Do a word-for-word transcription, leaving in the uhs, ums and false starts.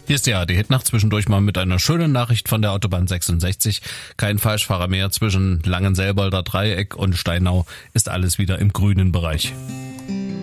Hier ist die A R D-Hitnacht, zwischendurch mal mit einer schönen Nachricht von der Autobahn sechsundsechzig. Kein Falschfahrer mehr zwischen Langenselbolder Dreieck und Steinau, ist alles wieder im grünen Bereich.